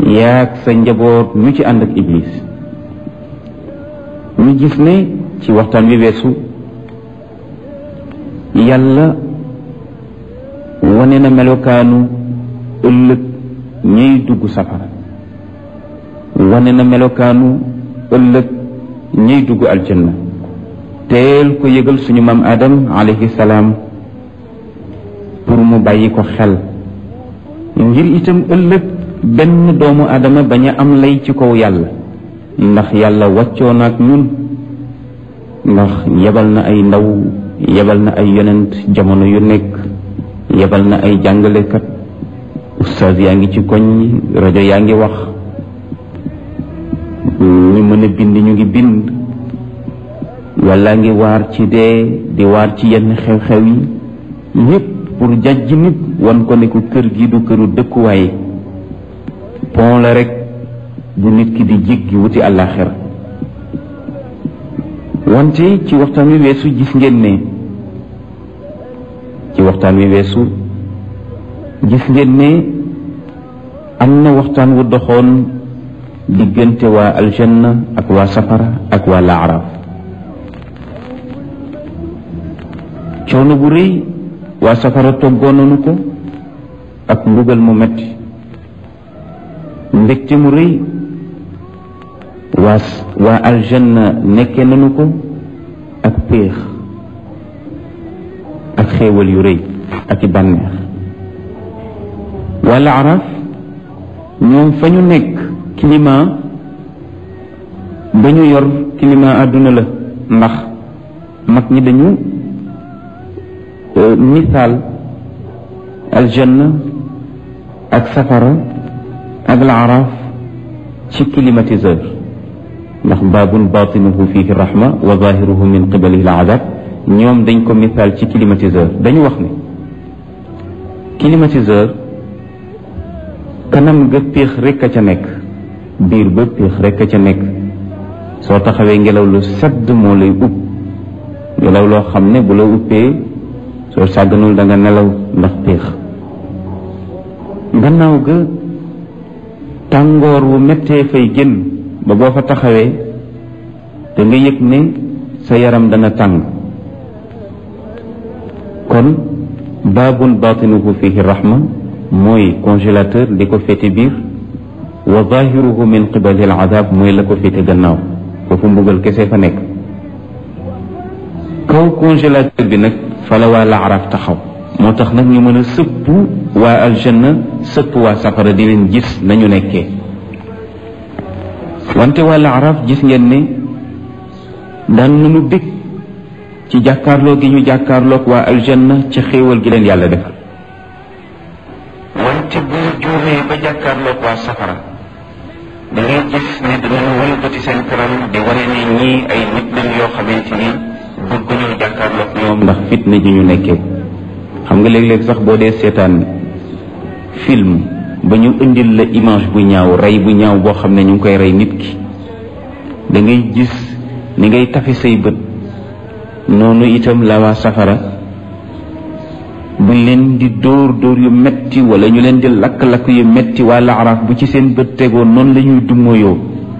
yaag sa njaboot ñu ci ànd ak iblis. ñu gis ne ci waxtaan wi weesu yàlla wane na melokaanu ëllëg ñuy dugg safara, wane na melokaanu ëllëg ñuy dugg aljanna, teel ko yëgal suñu maam Adam alayhi salaam pour mu bàyyi ko xel, ngir itam ëllëg benn doomu Adama bañ a am lay ci kaw yàlla, ndax yàlla wàccoo na ak ñun, ndax yebal na ay ndaw, yebal na ay yonent jamono yu nekk, yebal na ay jàngalekat, ustaas yaa ngi ci koñ yi, rajo yaa ngi wax, ñu mën a bind ñu ngi bind, walla ngi waar ci dee, di waar ci yenn xew-xew yi yépp pour jàjj nit wan ko ne ko kër gi du këru dëkkuwaay, pont la rek bu nit ki di jéggi wuti àllaaxira. wante ci waxtaan wi weesu gis ngeen ne am na waxtaan wu doxoon diggante waa aljanna ak waa safara ak waa laaraaf. coono bu rëy waa safara toggoon nañu ko ak mbugal mu metti, mbégte mu rëy waa aljanna nekke nañu ko ak péex ak xéewal yu rëy ak i bànneex. waa laaraaf ñoom fa ñu nekk climat ba ñu yor climat àdduna la, ndax mag ñi dañu misaal aljanna ak safara ak laaraaf ci climatiseur, ndax baabun baatinuhu fihi rahma wa zahiruhu min qibalihi al-azab. ñoom dañ ko misaal ci climatiseur. dañu wax ne climatiseur kanam ga péex rek a ca nekk, biir ba péex rek a ca nekk. soo taxawee ngelaw lu sedd moo lay upp, ngelaw loo xam ne bu la uppee soo sàgganul da nga nelaw ndax péex. gannaaw ga tàngoor wu mettee fay génn ba boo fa taxawee da nga yëg ne sa yaram dana tàng. kon baabun baatinuhu fihi rahma mooy congélateur li ko féete biir, wa zahiruhu min qibali al azab mooy la ko féete gannaaw, foofu mbugal kese fa nekk. kaw congélateur bi nag fa la waa laaraaf taxaw, moo tax nag ñu mën a sëpp waa aljanna sëpp waa safara di leen gis nañu nekkee. wante waa laaraaf gis ngeen ne daan nañu bég ci jàkkaarloo gi ñu jàkkaarloog waa aljanna ci xéewal gi leen yàlla defal. wante bu juumee ba jàkkaarloog waa safara da ngay gis ne danañu wëlbati seen kanam di wane ne ñii ay nit lañ yoo xamante ni bëgguñu jàkkaarloog ñoom ndax fitna ji ñu nekkee. xam nga léeg-léeg sax boo dee seetaan film ba ñu indil la image bu ñaaw, rey bu ñaaw boo xam ne ñu ngi koy rey nit ki, da ngay gis ni ngay tafe say bët. noonu itam la waa safara buñ leen di dóor yu metti wala ñu leen di lakk-lakk yu metti, waa laaraaf bu ci seen bët tegoon noonu la ñuy dummoyoo.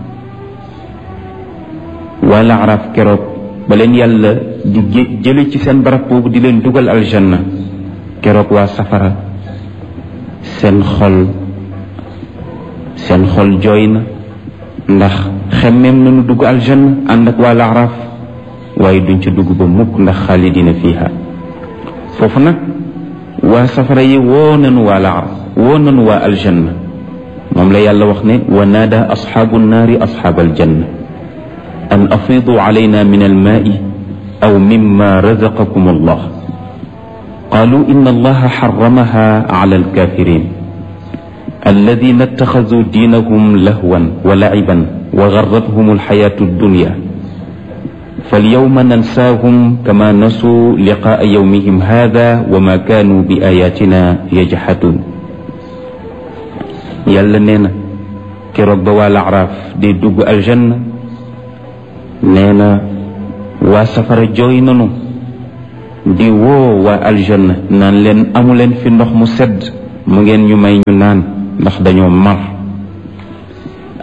waa laaraaf keroog ba leen yàlla di jële ci seen barab boobu di leen dugal aljanna, keroog waa safara seen xol jooy na, ndax xemmeem nañu dugg aljanna ànd ak waa laaraaf, waaye duñ ca dugg ba mukk ndax xaalidina fiha. foofu nag waa safara yi woo nañu waa laaraaf, woo nañu waa aljanna. moom la yàlla wax ne wa naada asxaabu nnaari asxaab aljanna an afiidu alayna min almaai aw mimma razaqakum allah qaalu inna allaha xaramaha ala alkafirin alladina ittaxazuu diinahum lahwan wa laciban wa garrathum alxayaatu addunya falyawma nansaahum kama nasuu liqaa yawmihim haada wa ma kaanuu bi ayatina yajxaduun. yàlla nee na keroog ba waa laaraaf di dugg aljanna, nee na waa safara jooy nanu di woo waa aljanna naan leen amu leen fi ndox mu sedd mu ngeen ñu may ñu naan ndax dañoo mar.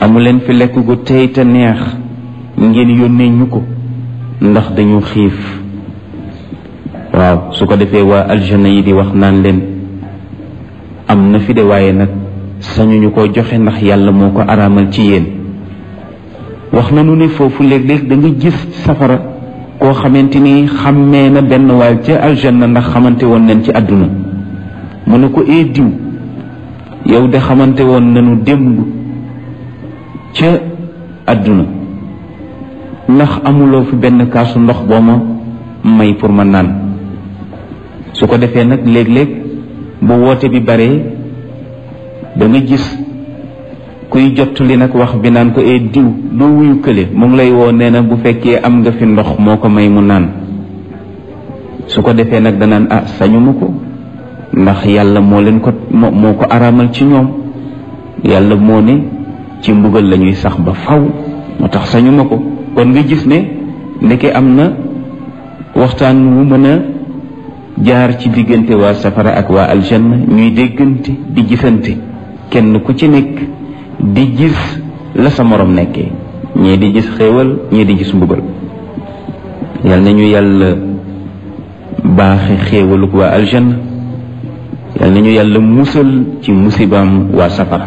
amuleen fi lekk gu tey te neex ngeen yónnee ñu ko ndax dañu xiif. waaw su ko defee waa aljanna yi di wax naan leen am na fi de waaye nag sañuñu ko joxe ndax yàlla moo ko araamal ci yéen. wax nañu ne foofu léeg-léeg da nga gis safara koo xamante ni xàmmee na benn waay ca aljanna ndax xamante woon nañ ci àdduna mu ne ko diw yow de xamante woon nañu démb ca àdduna ndax amuloo fi benn kaasu ndox boo ma may pour ma naan. su ko defee nag léeg-léeg bu woote bi baree da nga gis kuy jottali nag wax bi naan ko diw doo wuyu kële mu ngi lay woo nee na bu fekkee am nga fi ndox moo ko may mu naan. su ko defee nag danaan sañu ma ko ndax yàlla moo leen ko moo ko araamal ci ñoom. yàlla moo ne ci mbugal la ñuy sax ba faw moo tax sañu ma ko. kon nga gis ne ndeke am na waxtaan wu mën a jaar ci diggante waa safara ak waa aljanna ñuy déggante di gisante kenn ku ci nekk di gis la sa morom nekkee ñii di gis xéewal ñii di gis mbugal. yal nañu yàlla baaxe xéewaluk waa aljanna yal nañu yàlla musal ci musibaam waa safara.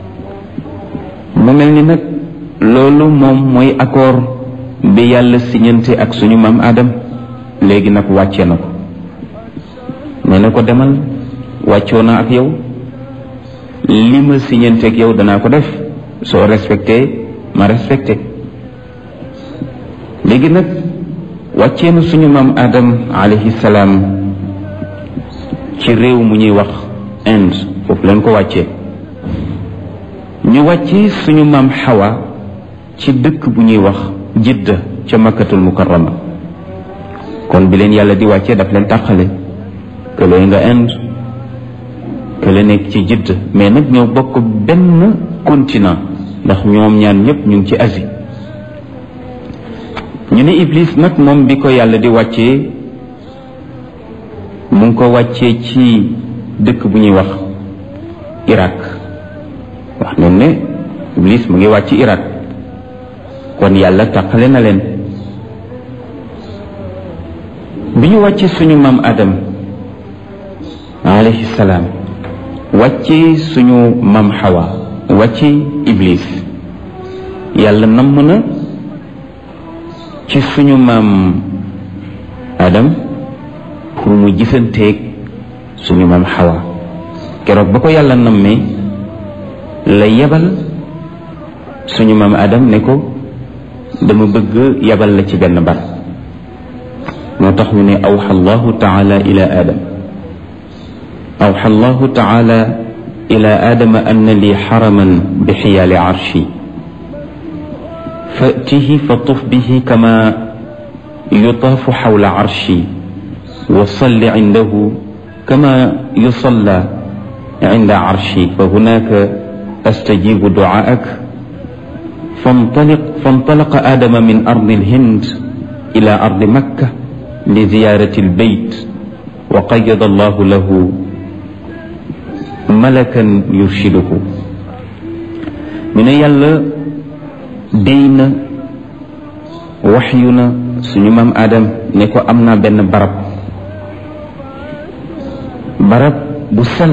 mu mel ni nag loolu moom mooy accord bi yàlla siñante ak suñu maam Adam. léegi nag wàcce na ko nee na ko demal wàccoo na ak yow li ma siñante ak yow danaa ko def soo respecté ma respecté. léegi nag wàccee na suñu maam Adam alayhi salaam ci réew mu ñuy wax Inde foofu leen ko wàccee. ñu wàccee suñu maam Hawa ci dëkk bu ñuy wax Jidda ca Makkatul Mukarrama. kon bi leen yàlla di wàccee daf leen tàqale kële nga Inde kële nekk ci Jidda mais nag ñoo bokk benn continent ndax ñoom ñaan ñëpp ñu ngi ci Asie. ñu ne Iblis nag moom bi ko yàlla di wàccee mu ngi ko wàccee ci dëkk bu ñuy wax Irak. wax nañ ne Iblis mu ngi wàcc Irak kon yàlla tàqale na leen. bi ñu wàccee suñu maam Adam alayhi salaam wàccee suñu maam Hawa wàccee Iblis yàlla namm na ci suñu maam Adam pour mu gisanteeg suñu maam Hawa. keroog ba ko yàlla nammee la yebal suñu maam Adam ne ko dama bëgg yebal la ci benn bar. moo tax ñu ne awxa allahu taala ila adam awxa allahu taala ila adama anna li xaraman bi xiyaali arshi fatihi fa tuf bihi kama yutaafu xawla arshi wa salli cindahu kama yusalla cinda arshi fa hunaka astajibu ducaak فانطلق آدم من أرض الهند إلى أرض مكة لزيارة البيت وقيض الله له ملكا يرشده. من يلا دين وحينا suñu maam Adam ne ko am naa benn barab bu sell.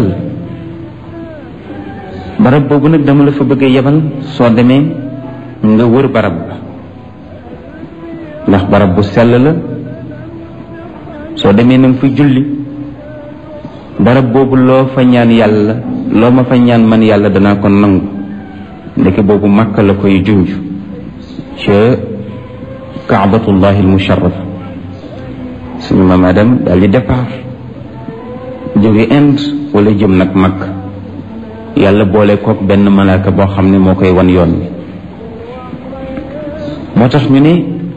barab boobu nag dama la fa bëgg a yebal soo demee nga wër barab ba ndax barab bu sell la. soo demee na nga fa julli. barab boobu loo fa ñaan yàlla loo ma fa ñaan man yàlla danaa ko nangu. ndeke boobu Makka la koy junj ca kaabatullahi almusharrafa. suñu maam Adam daal di départ jóge Inde wala jëm nag Makka. yàlla boole kook benn malaaka boo xam ne moo koy wan yoon bi. moo tax ñu ne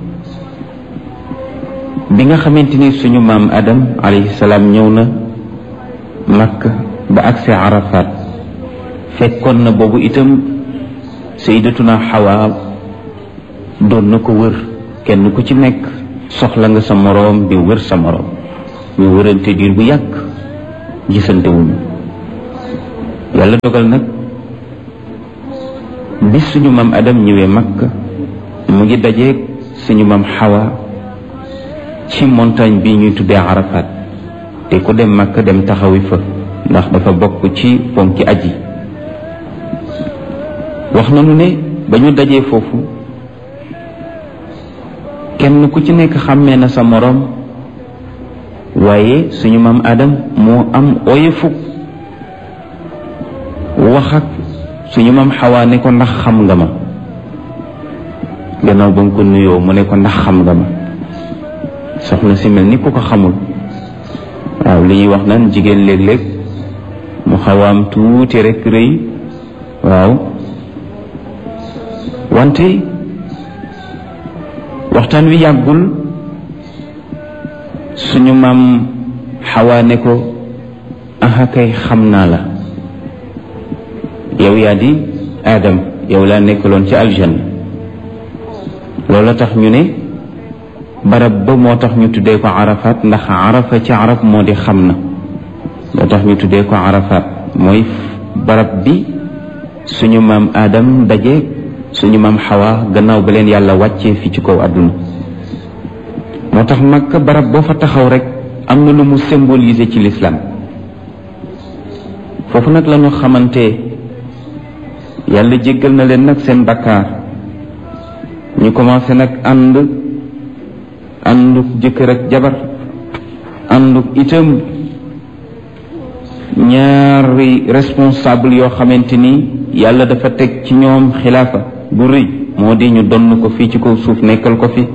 bi nga xamante ni suñu maam Adam alayhi salaam ñëw na Makka ba agsi Arafat fekkoon na boobu itam sayyidatuna Hawa doon na ko wër. kenn ku ci nekk soxla nga sa moroom di wër sa moroom ñu wërante diir bu yàgg gisante wuñu. yàlla dogal nag bi suñu maam Adam ñëwee Makka mu ngi dajeeg suñu maam Hawa ci montagne bi ñuy tuddee Arafat te ku dem Makka dem taxawi fa ndax dafa bokk ci ponki aji. wax nañu ne ba ñu dajee foofu kenn ku ci nekk xàmmee na sa moroom, waaye suñu maam Adam moo am oyefuk wax ak suñu maam Hawa ne ko ndax xam nga ma. gannaaw ba nga ko nuyoo mu ne ko ndax xam nga ma. soxna si mel ni ku ko xamul. waaw li ñuy wax naan jigéen léeg-léeg mu xawaam tuuti rek rëy. waaw wante waxtaan wi yàggul suñu maam Hawa ne ko aha kay xam naa la, yow yaa di Adam, yow laa nekkaloon ci aljanna. loola tax ñu ne barab ba moo tax ñu tuddee ko Arafat, ndax Arafa ci arab moo di xam na. loo tax ñu tuddee ko Arafat mooy barab bi suñu maam Adam daje suñu maam Hawa gannaaw ba leen yàlla wàccee fi ci kaw àdduna. moo tax Makka barab boo fa taxaw rek am na lu mu symboliser ci l'islam. foofu nag la ñu xamante, yàlla jéggal na leen nag seen bakkaar. ñu commencé nag ànduk jëkkër ak jabar, ànduk itam ñaari responsable yoo xamante ni yàlla dafa teg ci ñoom xilaafa bu rëy, moo di ñu donn ko fii ci kaw suuf nekkal ko fi.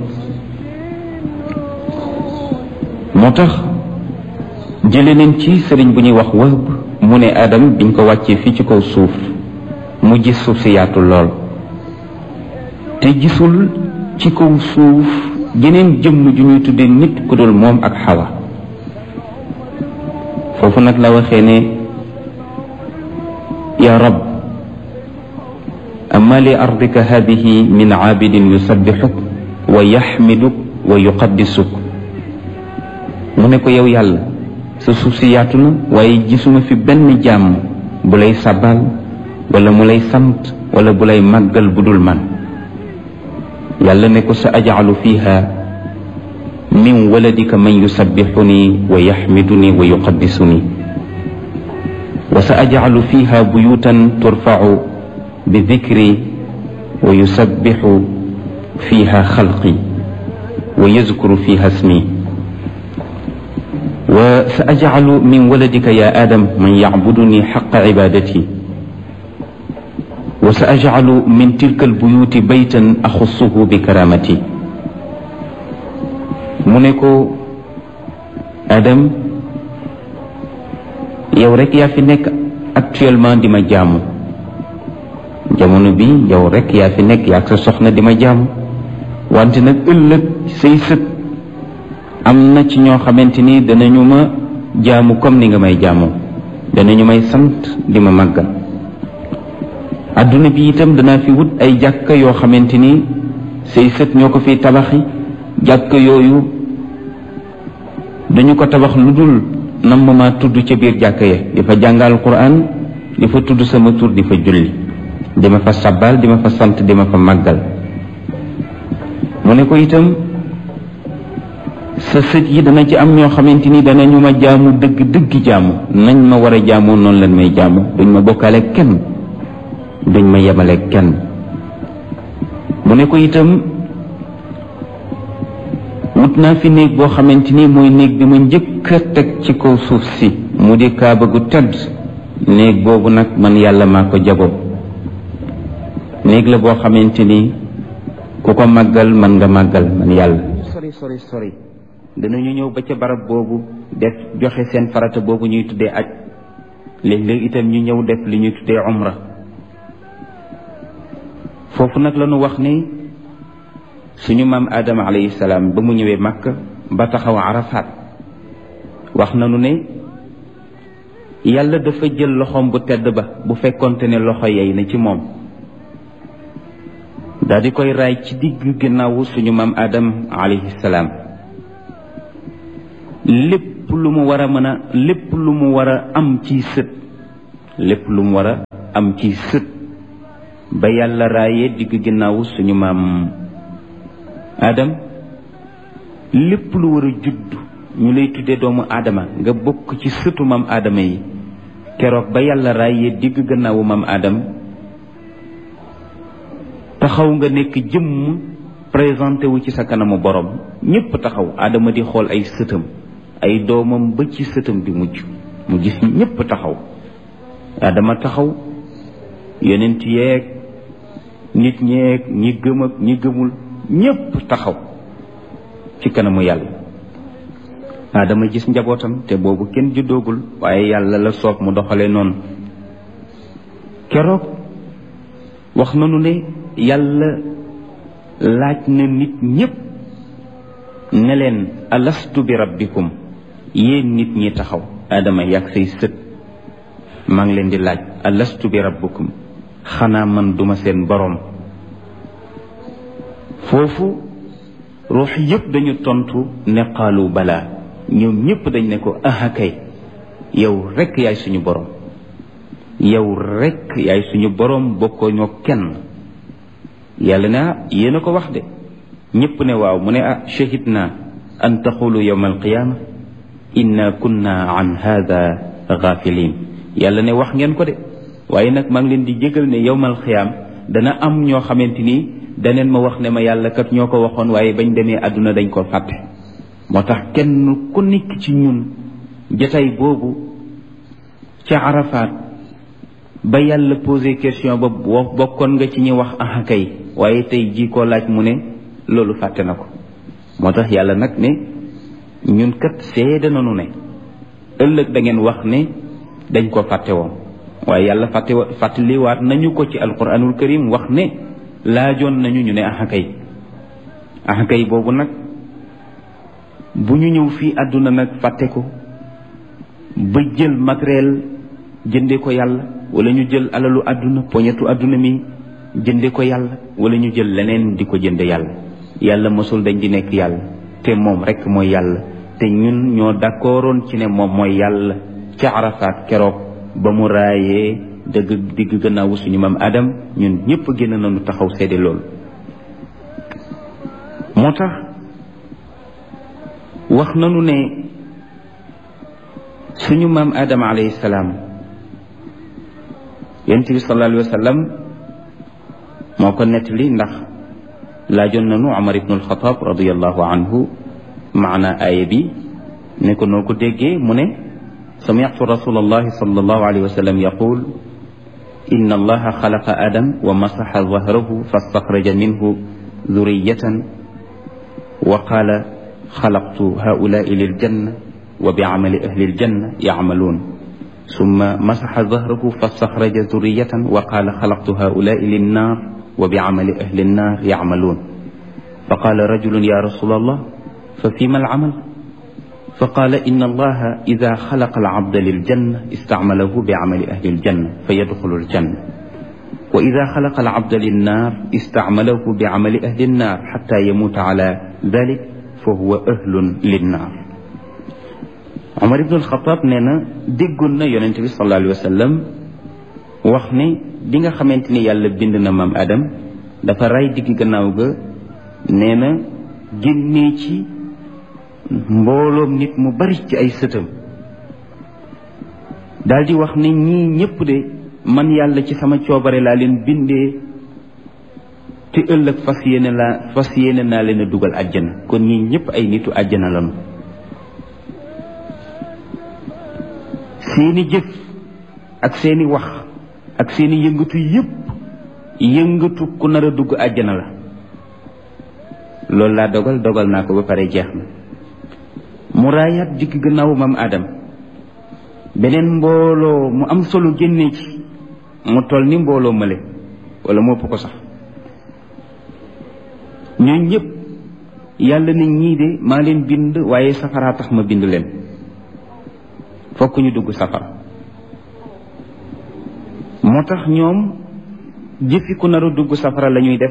moo tax jële neen ci sëriñ bu ñuy wax Wahb mu ne Adam biñ ko wàccee fii ci kaw suuf mu gis suuf si yaatu lool, te gisul ci kaw suuf geneen jëmm ju ñuy tuddee nit ku dul moom ak Hawa. foofu nag la waxee ne ya rab amma li ardika hadihi min aabidin yusabbixuk wa yaxmiduk wa yuqaddisuk. mu ne ko yow yàlla sa suuf si yaatu na, waaye gisuma fi benn jàmm bu lay sabal wala mu lay sant wala bu lay màggal bu dul man. yàlla ne ko sa ajcalu fiha min waladika man yusabbixuni wa yaxmiduni wa yuqaddisuni wa sa ajcalu fiha buyutan turfacu bi dikri wa yusabbixu fiha xalqi wa yazkuru fiha ismi wa sa ajcalu min waladika ya Adam man yacbuduni xaqa cibadati wa sa ajcalu min tilka albuyuti baytan axussuhu bi karamati. mu ne ko Adam, yow rek yaa fi nekk actuellement di ma jaamu. jamono bi yow rek yaa fi nekk yaa sa soxna di ma jaamu, wante nag ëllëg say sët am na ci ñoo xamante ni danañu ma jaamu comme ni nga may jaamoo, danañu may sant di ma màggal. adduna bi itam danaa fi wut ay jàkka yoo xamante ni say sët ñoo ko fiy tabaxi. jàkka yooyu dañu ko tabax lu dul nam ma tudd ca biir jàkka ya di fa jàngal Qur'an, di fa tudd sama tur, di fa julli, di ma fa sabbal, di ma fa sant, di ma fa màggal. mu ne ko itam sa sët yi dana ci am ñoo xamante ni danañu ma jaamu dëgg jaamu, nañ ma war a jaamoo noonu leen may jaamu, duñ ma bokkaale kenn, duñ ma yemale kenn. mu ne ko itam wut naa fi néeg boo xamante ni mooy néeg bi ma njëkk a teg ci kaw suuf si, mu di kaaba gu tedd. néeg boobu nag man yàlla maa ko jagoo. néeg la boo xamante ni ku ko màggal man nga màggal man yàlla. sori danañu ñëw ba ca barab boobu def joxe seen farata boobu ñuy tuddee aj. léeg-léeg itam ñu ñëw def li ñuy tuddee umra. foofu nag la ñu wax ni suñu maam Adama alayhi salaam ba mu ñëwee Makka ba taxaw Arafat, wax nañu ne yàlla dafa jël loxoom bu tedd ba, bu fekkonte ne loxo yey na ci moom, daal di koy raay ci digg ginnaawu suñu maam Adam alayhi salaam. lépp lu mu war a mën a lépp lu mu war a am ci sët, lépp lu mu war a am ci sët ba yàlla raayee digg ginnaawu suñu maam Adam lépp lu war a judd ñu lay tuddee doomu aadama nga bokk ci sëtu maam Adama yi keroog ba yàlla raayee digg gannaawu maam Adam taxaw nga nekk jëmm présenté wu ci sa kanamu borom ñépp taxaw Adama di xool ay sëtam ay doomam ba ci sëtam bi mujj mu gis ñépp taxaw Adama taxaw yonent yeeg nit ñeeg ñi gëm ak ñi gëmul ñépp taxaw ci kanamu yàlla Adama gis njabootam te boobu kenn juddoogul waaye yàlla la soob mu doxale noonu keroog wax nanu ne yàlla laaj na nit ñépp ne leen alastu bi rabbikum yéen nit ñi taxaw Adama yàgg say sët maa ngi leen di laaj alastu bi rabbikum xanaa man duma seen boroom foofu ruux yépp dañu tontu ne qaalu balaa ñoom ñépp dañ ne ko aha kay yow rekk yaay suñu boroom yow rekk yaay suñu boroom bokkoo ñoo kenn yàlla ne yéen a ko wax de ñépp ne waaw mu ne shahidna an taqulu yawma alqiyaama inna kunna an hada ghafilin yàlla ne wax ngeen ko de waaye nag maa ngi leen di jégal ne yawmal xiyaam dana am ñoo xamante ni daneen ma wax ne ma yàlla kat ñoo ko waxoon waaye bañ demee àdduna dañ ko fàtte moo tax kenn ku nekk ci ñun jataay boobu ca Arafat ba yàlla posé question ba bokkoon nga ci ñi wax aha kay waaye tey jii koo laaj mu ne loolu fàtte na ko moo tax yàlla nag ne ñun kat seede nanu ne ëllëg da ngeen wax ne dañ ko fàtte woon waaye yàlla fàttaliwaat nañu ko ci alquranul karim wax ne laajoon nañu ñu ne axakay boobu nag bu ñu ñëw fii àdduna nag fàtte ko ba jël matériel jënde ko yàlla wala ñu jël alalu àdduna poñetu àdduna mi jënde ko yàlla wala ñu jël leneen di ko jënde yàlla yàlla mosul dañ di nekk yàlla te moom rekk mooy yàlla te ñun ñoo d'accordoon ci ne moom mooy yàlla ca Arafat keroog ba mu raayee digg gannaawu suñu maam Adam ñun ñépp génn nañu taxaw seede loolu moo tax wax nañu ne suñu maam Adam alayhi salaam yonent bi sallallahu alayhi wa sallam moo ko nettali ndax laajoon nañu Umar ibn al-Khattab radiyallahu anhu maana aaya bi ne ko noo ko déggee mu ne سمعت رسول الله صلى الله عليه وسلم يقول إن الله خلق آدم ومسح ظهره فاستخرج منه ذرية وقال خلقت هؤلاء للجنة وبعمل أهل الجنة يعملون ثم مسح ظهره فاستخرج ذرية وقال خلقت هؤلاء للنار وبعمل أهل النار يعملون فقال رجل يا رسول الله ففيما العمل فقال إن الله إذا خلق العبد للجنة استعمله بعمل أهل الجنة فيدخل الجنة وإذا خلق العبد للنار استعمله بعمل أهل النار حتى يموت على ذلك فهو أهل للنار عمر بن الخطاب نينا ديغول نا يونس بي صلى الله عليه وسلم wax ni di nga xamanteni yàlla bind na maam Adam dafa ray digg gannaaw ga neena génnee ci mbooloom nit mu bari ci ay sëtam daldi wax ne ñii ñépp de man yàlla ci sama coobare laa leen bindee te ëllëg fas yéene naa leen a dugal àjjana kon ñii ñépp ay nitu àjjana lañu seeni jëf ak seeni wax ak seeni yëngatu yépp yëngatu ku nar a dugg àjjana la loolu laa dogal naa ko ba pare jeex na mu raayaat digg gannaaw maam Adam beneen mbooloo mu am solo génnee ci mu toll ni mbooloo male wala mu ëpp ko sax ñooñ ñëpp yàlla ne ñii de maa leen bind waaye safara tax ma bind leen fokk ñu dugg safara moo tax ñoom jëfi ku nar a dugg safara la ñuy def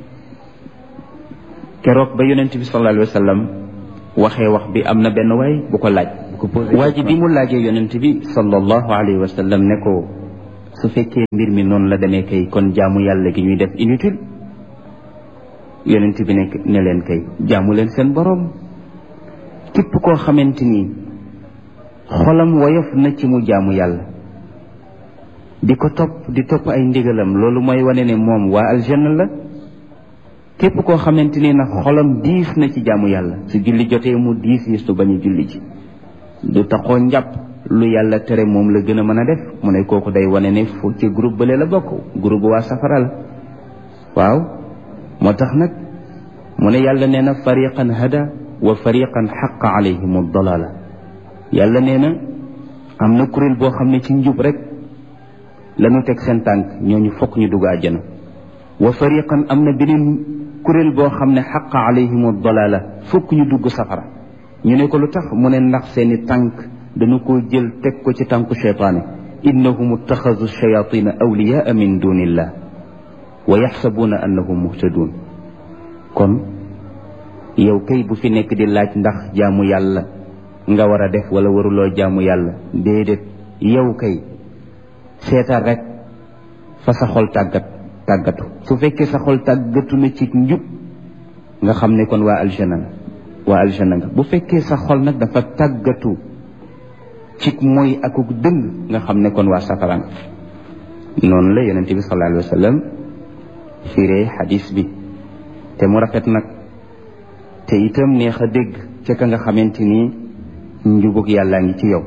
keroog ba yonent bi sallallahu alayhi wa sallam waxee wax bi am na benn waay bu ko laaj bu ko posé waa ji bi mu laajee yonent bi sallallahu alayhi wa sallam ne ko su fekkee mbir mi noonu la demee kay kon jaamu yàlla gi ñuy def inutile. yonent bi ne leen kay jaamu leen seen boroom. képp koo xamante ni xolam woyof na ci mu jaamu yàlla di topp ay ndigalam, loolu mooy wane ne moom waa aljanna la. képp koo xamante ni nag xolam diis na ci jaamu yàlla, su julli jotee mu diis su bañ a julli ji, du taxoo njàpp, lu yàlla tere moom la gën a mën a def, mu ne kooku day wane ne fu ci groupe bële la bokk, groupe waa safara la. waaw moo tax nag mu ne yàlla nee na fariqan hada wa fariqan xaqa alayhim dalala. yàlla nee na am na kuréel boo xam ne ci njub rek lanu teg seen tànk, ñooñu fokk ñu dugg àjjana. wa fariqan am na beneen kuréel boo xam ne xaqa alayhim dalala, fokk ñu dugg safara. ñu ne ko lu tax, mu ne ndax seeni tànk dañu ko jël teg ko ci tànku cheytaane. innahum ittaxazu shayatina awliyaa min dunillah wa yaxsabuuna annahum muhtadun. kon yow kay bu fi nekk di laaj ndax jaamu yàlla nga war a def wala waruloo jaamu yàlla, déedéet. yow kay seetal rek fa sa xol tàggatu. su fekkee sa xol tàggatu na ci njub nga xam ne kon waa aljana nga. bu fekkee sa xol nag dafa tàggatu ci mooy akuk dëng nga xam ne kon waa safara nga. noonu la yonente bi sallallahu alayhi wa sallam firee xadis bi, te mu rafet nag, te itam neex a dégg ca ka nga xamante ni njubug yàllaa ngi ci yow.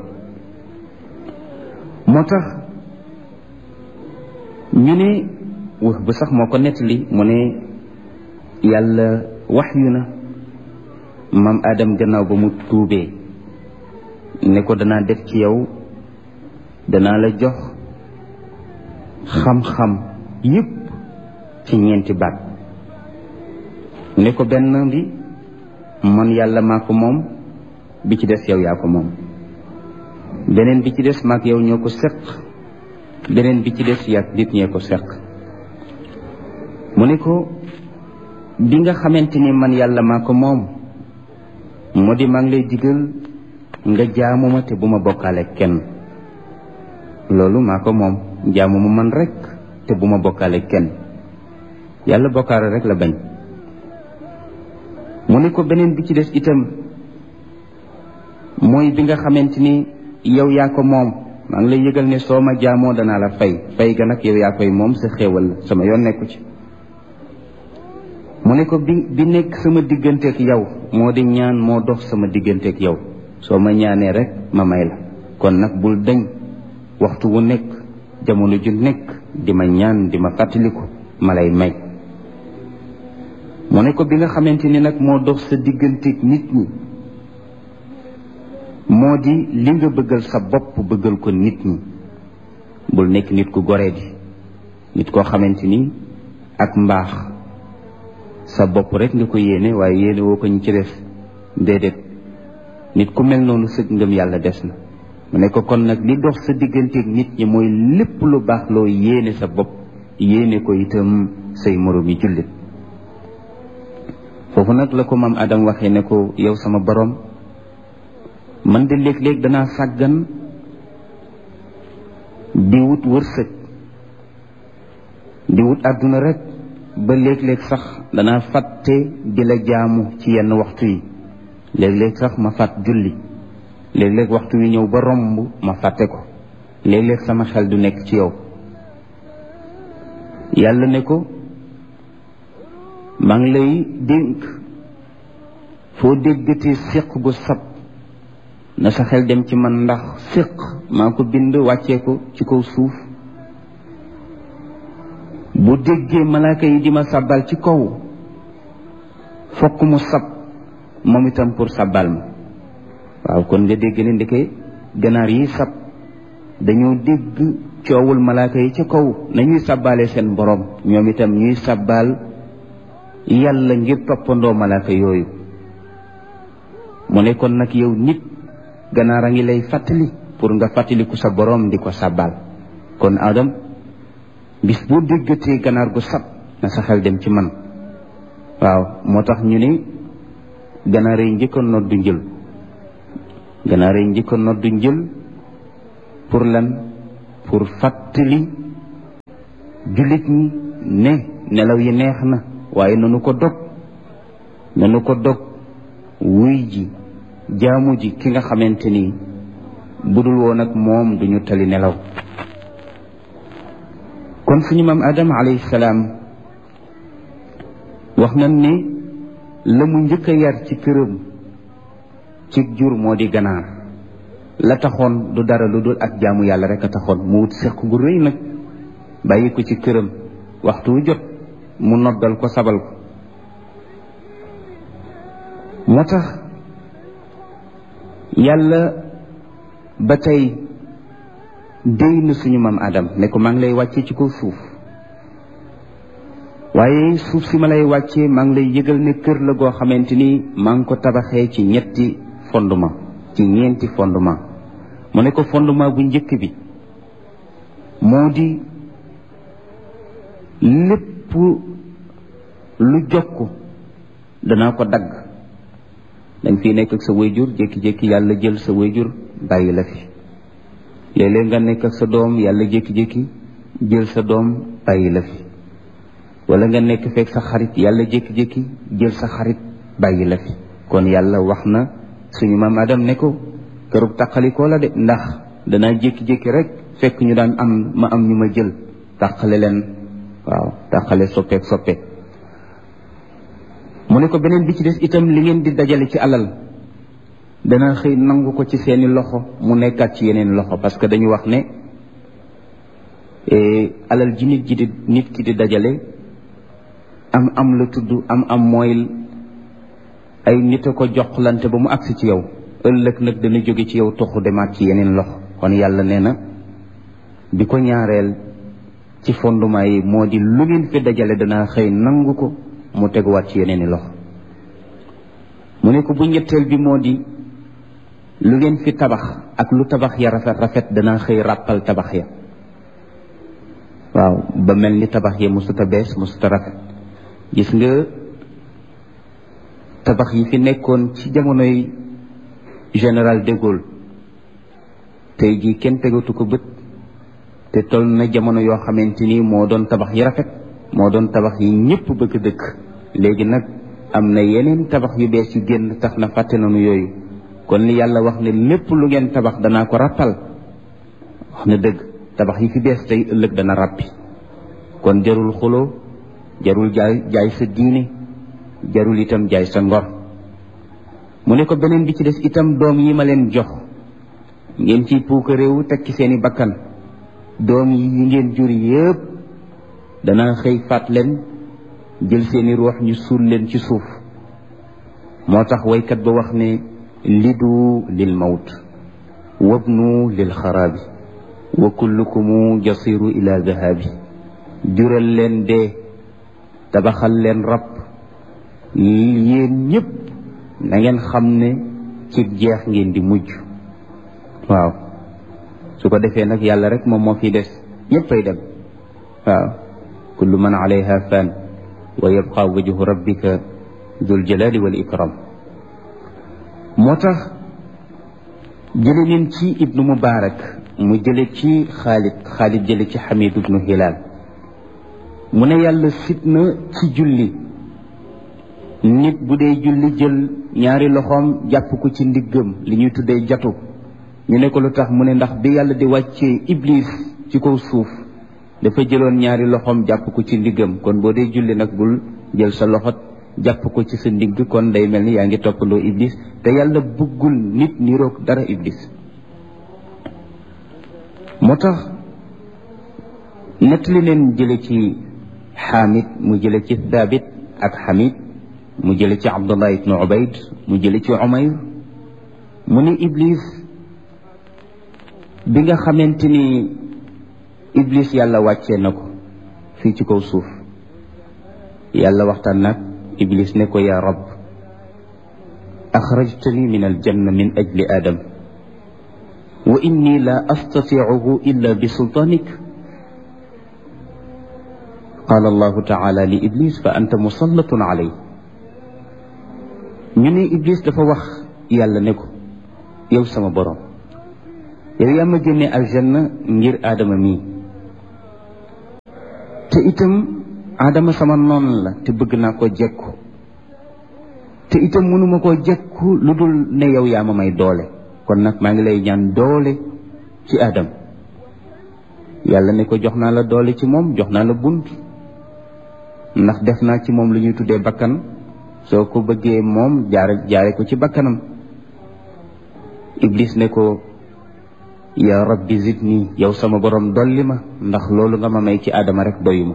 moo tax ñu ne wax bu sax moo ko nettali, mu ne yàlla waxyu na maam Adam gannaaw ba mu tuubee ne ko danaa def ci yow, danaa la jox xam-xam yépp ci ñeenti baat. ne ko benn bi man yàlla maa ko moom, bi ci des yow yaa ko moom. beneen bi ci des maak yow ñoo ko seq, beneen bi ci des yaak nit ñee ko seq. mu ne ko bi nga xamante ni man yàlla maa ko moom, moo di maa ngi lay digal nga jaamu ma te bu ma bokkaale kenn. loolu maa ko moom, jaamu ma man rek te bu ma bokkaale kenn. yàlla bokkaale rek la bañ. mu ne ko beneen bi ci des itam mooy bi nga xamante ni yow yaa ko moom, maa ngi lay yëgal ne soo ma jaamoo danaa la fay ga nag yow yaa koy moom, sa xéewal la, sama yoon nekku ci. mu ne ko bi nekk sama digganteeg yow moo di ñaan, moo dox sama digganteeg yow, soo ma ñaanee rek ma may la. kon nag bul dañ waxtu wu nekk, jamono ju nekk di ma ñaan, di ma fàttaliku, ma lay may. mu ne ko bi nga xamante ni nag moo dox sa digganteeg nit ñi, moo di li nga bëggal sa bopp bëggal ko nit ñi. bul nekk nit ku goree di, nit koo xamante ni ak mbaax sa bopp rek nga ko yéene, waaye yéene woo ko ñu ci def. déedéet, nit ku mel noonu sëg ngëm yàlla des na. mu ne ko kon nag li dox sa digganteeg nit ñi mooy lépp lu baax loo yéene sa bopp, yéene ko itam say moroom yi jullit. foofu nag la ko maam Adam waxee ne ko yow sama borom, man de léeg-léeg danaa sàggan di wut wërsëg, di wut àdduna rek, ba léeg-léeg sax danaa fàtte di la jaamu ci yenn waxtu yi. léeg-léeg sax ma fàtt julli, léeg-léeg waxtu wi ñëw ba romb ma fàtte ko, léeg-léeg sama xel du nekk ci yow. yàlla ne ko maa ngi lay dénk, foo déggatee séq gu sab na sa xel dem ci man, ndax séq maa ko bind wàccee ko ci kaw suuf. bu déggee malaaka yi di ma sabbal ci kaw, fokk mu sab moom itam pour sabbal ma. waaw kon nga dégg ne ndeke ganaar yi sab dañoo dégg coowul malaaka yi ci kaw nañuy sabbaale seen borom, ñoom itam ñuy sabbal yàlla ngir toppandoo malaaka yooyu. mu ne kon nag yow nit, ganaar a ngi lay fàttali pour nga fàttaliku sa borom di ko sabbal. kon Adam, bis boo déggatee ganaar gu sab na sa xel dem ci man. waaw moo tax ñu ne ganaar yi njëkkoon noddu njël, ganaar yi njëkkoon noddu njël pour lan? pour fàttali jullit ñi ne nelaw yi neex na waaye nanu ko dog wuy ji jaamu ji ki nga xamante ni budul woon ak moom duñu tali nelaw. kon suñu maam Adam alayhi salaam wax nañ ne la mu njëkk a yar ci këram ci jur moo di ganaar. la taxoon du dara lu dul ak jaamu yàlla rek a taxoon mu wut seq gu rëy nag bàyyi ko ci këram waxtu wu jot mu noddal ko sabal ko. moo tax yàlla ba tey déy na suñu maam Adam ne ko maa ngi lay wàccee ci kaw suuf waaye suuf si ma lay wàccee maa ngi lay yëgal ne kër la goo xamante ni maa ngi ko tabaxee ci ñeenti fondement ci ñeenti fondement. mu ne ko fondement bu njëkk bi moo di lépp lu jokk danaa ko dagg. dañ fi nekk ak sa wayjur jékki-jékki yàlla jël sa wayjur bàyyi la fi léeg-léeg nga nekk ak sa doom yàlla jékki-jékki jël sa doom bàyyi la fi wala nga nekk fekk sa xarit yàlla jékki-jékki jël sa xarit bàyyi la fi. kon yàlla wax na suñu maam Adam ne ko kërug tàqalikoo la de ndax danaa jékki-jékki rek fekk ñu daan am ñu ma jël tàqale leen waaw tàqale soppeek soppeek. mu ne ko beneen bi ci des itam li ngeen di dajale ci alal dana xëy nangu ko ci seeni loxo mu nekkaat ci yeneen loxo parce que dañu wax ne alal ji nit ki di dajale am la tudd am mooy ay nit a ko joxlante ba mu agsi ci yow ëllëg nag dana jóge ci yow toxu demaat ci yeneen loxo. kon yàlla nee na bi ko ñaareel ci fondement yi moo di lu ngeen fi dajale dana xëy nangu ko mu teguwaat ci yeneen i loxo. mu ne ko bu ñetteel bi moo di lu ngeen fi tabax ak lu tabax ya rafet dana xëy ràppal tabax ya waaw ba mel ni tabax ya musuta bees musuta rafet. gis nga tabax yi fi nekkoon ci jamonoy général de Gaulle tey jii kenn tegatu ko bët te toll na jamono yoo xamante ni moo doon tabax yi rafet moo doon tabax yi ñëpp bëgg dëkk. léegi nag am na yeneen tabax yu bees yu génn tax na fàtte nañu yooyu. kon li yàlla wax ne lépp lu ngeen tabax danaa ko ràppal wax na dëgg. tabax yi fi bees tey ëllëg dana ràppi. kon jarul xuloo jarul jaay sa diine jarul itam jaay sa ngor. mu ne ko beneen bi ci des itam doom yi ma leen jox ngeen ciy puuka réewu teg ci seeni bakkan doom yi ngeen jur yépp dana xëy faat leen jël seeni ruux ñu suul leen ci suuf. moo tax waykat ba wax ne lidu lil mawt wabnu lil xaraabi wa kullukumu jasiru ila dahabi. jural leen dee tabaxal leen rab yéen ñëpp na ngeen xam ne ci jeex ngeen di mujj. waaw su ko defee nag yàlla rek moom moo fi des ñëppay dem. waaw kullu man alayha fan wa yabqa wajhu rabbika dul jalali wal ikram. moo tax jële leen ci ibnu mubarak mu jële ci xaalid jële ci xamid ibnu hilal mu ne yàlla sit na ci julli nit bu dee julli jël ñaari loxoom jàpp ko ci ndiggam li ñuy tuddee jatu. ñu ne ko lu tax mu ne ndax bi yàlla di wàccee iblis ci kaw suuf dafa jëloon ñaari loxoom jàpp ko ci ndiggam. kon boo dee julli nag bul jël sa loxo jàpp ko ci sa ndigg kon day mel ni yaa ngi toppandoo iblis te yàlla bëggul nit niroog dara iblis. moo tax nettali leen jële ci xaamid mu jële ci thabit ak xamid mu jële ci abdullah ibnu ubayd mu jële ci umayr mu ne iblis bi nga xamante ni iblis yàlla wàccee na ko fii ci kaw suuf yàlla waxtaan nag iblis ne ko yaa rab axrajtani min aljanna min ajli adam wa inni la astatiicuhu illa bi sultaanik qaala allahu taala li iblis fa anta musallatun alay. ñu ne iblis dafa wax yàlla ne ko yow sama borom yow yaa ma génne aljanna ngir aadama mii te itam aadama sama noon la te bëgg naa ko jekku te itam mënuma koo jekku lu dul ne yow yaa ma may doole kon nag maa ngi lay ñaan doole ci aadam yàlla ne ko jox naa la doole ci moom jox naa la bunt ndax def naa ci moom lu ñuy tuddee bakkan soo ko bëggee moom jaare ko ci bakkanam iblis ne ko ya rabbi zidni yow sama borom dolli ma ndax loolu nga ma may ci aadama rek doyuma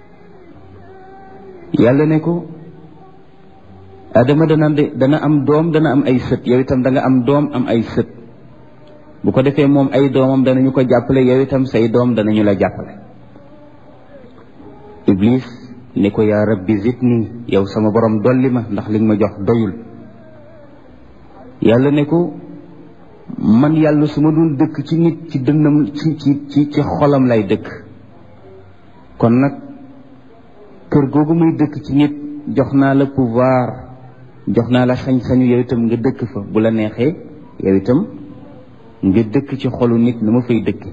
yàlla ne ko aadama dana am doom dana am ay sët yow itam da nga am doom am ay sët bu ko defee moom ay doomam danañu ko jàppale yow itam say doom danañu la jàppale iblis ne ko yaa rabbi zidni yow sama borom dolli ma ndax li nga ma jox doyul yàlla ne ko man yàlla su ma dul dëkk ci nit ci dënnam ci xolam lay dëkk kon nag kër googu muy dëkk ci nit jox naa la pouvoir jox naa la sañ-sañu yow itam nga dëkk fa bu la neexee yow itam nga dëkk ci xolu nit na ma fay dëkk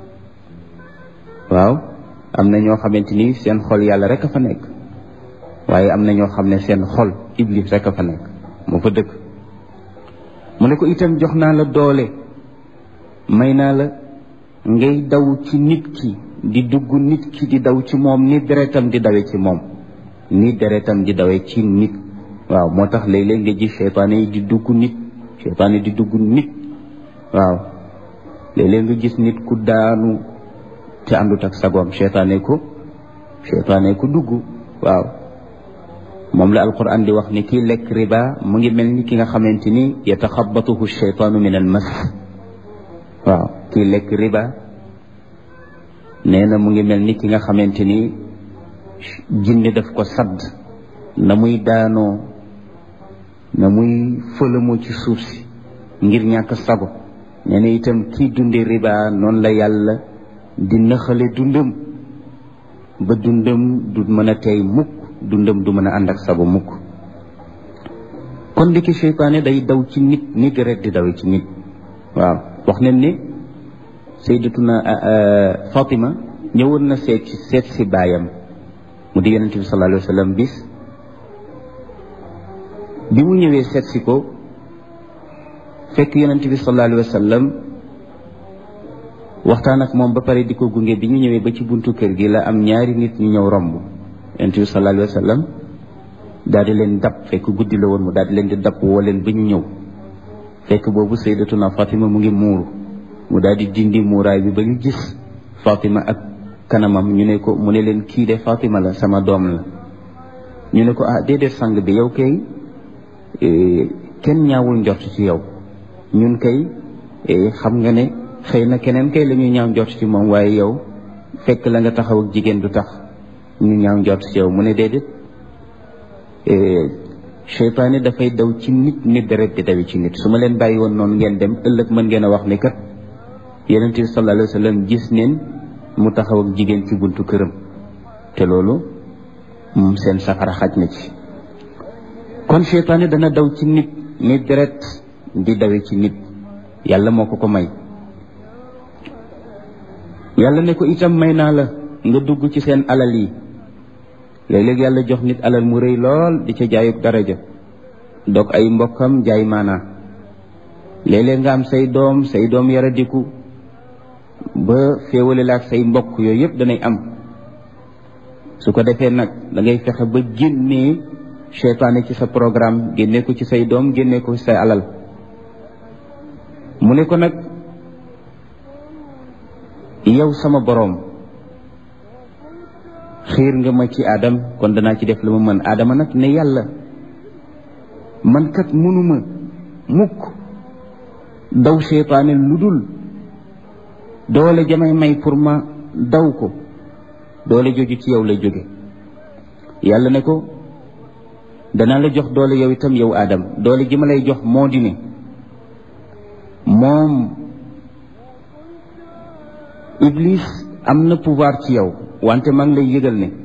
waaw am na ñoo xamante ni seen xol yàlla rek a fa nekk waaye am na ñoo xam ne seen xol iblis rek a fa nekk moo fa dëkk mu ne ko itam jox naa la doole may naa la ngay daw ci nit ki di dugg nit ki di daw ci moom ni deretam di dawe ci moom ni deretam di dawe ci nit waaw moo tax léeg-léeg nga gis seytaane yi di dugg nit seytaane di dugg nit waaw léeg-léeg nga gis nit ku daanu te àndut ak sagoom seytaane ko dugg waaw moom la alquran di wax ni kii lekk riba mu ngi mel ni ki nga xamante ni yataxabatuhu sheytaanu min al mas waaw kii lekk riba nee na mu ngi mel ni ki nga xamante ni jinne daf ko sadd na muy daanoo na muy fëlamoo ci suuf si ngir ñàkk sago nee na itam kii dunde riba noonu la yàlla di naxale dundam ba dundam du mën a tey mukk dundam du mën a ànd ak sago mukk kon ndiki seytaane day daw ci nit ni deret di daw ci nit waaw wax nañ ne sayyidatuna Fatima ñëwoon na seet si baayam mu di yonente bi sallallahu alayhi wa sallam bis bi mu ñëwee seet si ko fekk yonente bi sallallahu alayhi wa sallam waxtaan ak moom ba pare di ko gunge bi ñu ñëwee ba ci buntu kër gi la am ñaari nit ñu ñëw romb yonent bi sallallahu alayhi wa sallam daal di leen dab fekk guddi la woon mu daal di leen di dab woo leen ba ñu ñëw fekk boobu sayyidatuna Fatima mu ngi muuru mu daal di dindi muuraay bi ba ñu gis Fatima ak kanamam ñu ne ko mu ne leen kii de Fatima la sama doom la ñu ne ko ah déedéet sang bi yow kay kenn ñaawul njort ci yow ñun kay xam nga ne xëy na keneen kay la ñuy ñaaw njort ci moom waaye yow fekk la nga taxaw ak jigéen du tax ñu ñaaw njort ci yow mu ne déedéet seytaane dafay daw ci nit nit deret di dawi ci nit su ma leen bàyyi woon noonu ngeen dem ëllëg mën ngeen a wax ni kat yonent bi sallallahu alayhi wa sallam gis neen mu taxaw ak jigéen ci buntu këram te loolu moom seen safara xaj na ci kon seytaane dana daw ci nit nit deret di dawe ci nit yàlla moo ko may yàlla ne ko itam may naa la nga dugg ci seen alal yi léeg-léeg yàlla jox nit alal mu rëy lool di ca jaayub daraja dog ay mbokkam jaay maanaa léeg-léeg nga am say doom yaradiku ba féewale la ak say mbokk yooyu yëpp danay am su ko defee nag da ngay fexe ba génnee seytaane ci sa programme génnee ko ci say doom génnee ko ci say alal mu ne ko nag yow sama boroom xiir nga ma ci Adam kon danaa ci def la ma mën Adama nag ne yàlla man kat mënuma mukk daw seytaane lu dul doole jamay may pour ma daw ko doole jóge ci yow lay jóge yàlla ne ko danaa la jox doole yow itam yow Adam doole ji ma lay jox moo di ne moom Iblis am na pouvoir ci yow wante maa ngi lay yëgal ne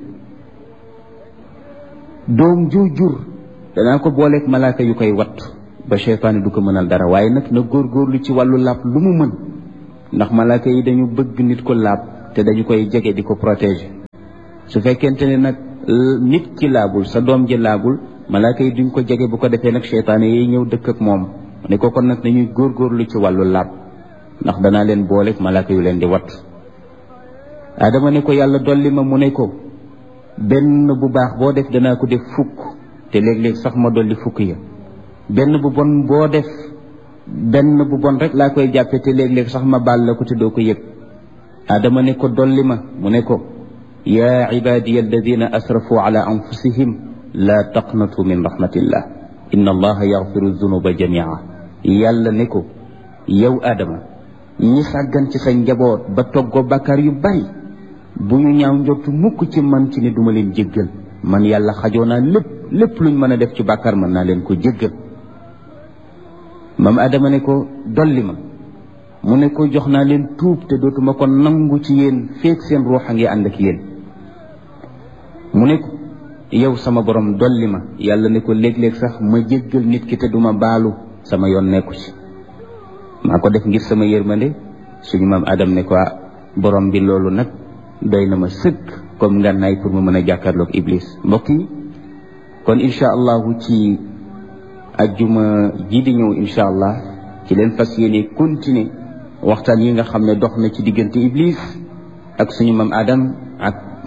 doom ju jur danaa ko booleeg malaaka yu koy watt ba seytaane du ko mënal dara waaye nag na góorgóorlu ci wàllu làpp lu mu mën ndax malaaka yi dañu bëgg nit ko laab te dañu koy jege di ko protéger. su fekkente ne nag nit ki laabul sa doom ji laabul malaaka yi duñ ko jege, bu ko defee nag seytaane yi ñëw dëkk ak moom. ne ko kon nag nañuy góorgóorlu ci wàllu laab ndax danaa leen booleeg malaaka yu leen di wat. Adama ne ko yàlla dolli ma, mu ne ko benn bu baax boo def danaa ko def fukk te léeg-léeg sax ma dolli fukk ya. benn bu bon boo def benn bu bon rek laa koy jàppe te léeg-léeg sax ma baal la ko te doo ko yëg. Adama ne ko dolli ma, mu ne ko yaa ibadiya alladina asrafu ala anfusihim laa taqnatu min rahmatillah inna allaha yaxfiru dunuba jamia. yàlla ne ko yow Adama, ñi sàggan ci sa njaboot ba toggoo bàkkaar yu bari bu ñu ñaaw njortu mukk ci man ci ne duma leen jéggal. man yàlla xajoo naa lépp luñ mën a def ci bàkkaar mën naa leen ko jéggal. maam Adama ne ko dolli ma, mu ne ko jox naa leen tuub te dootuma ko nangu ci yéen feek seen ruux a ngi ànd ak yéen. mu ne ko yow sama borom dolli ma. yàlla ne ko léeg-léeg sax ma jéggal nit ki te duma baalu, sama yoon nekku ci, maa ko def ngir sama yërmande. suñu maam Adam ne ko borom bi loolu nag doy na ma sëkk comme ngànnaay pour ma mën a jàkkaarloog Iblis. mbokk yi kon incha allahu ci ajjuma ji di ñëw incha allah ci leen fas yéene continuer waxtaan yi nga xam ne dox na ci diggante Iblis ak suñu maam Adam ak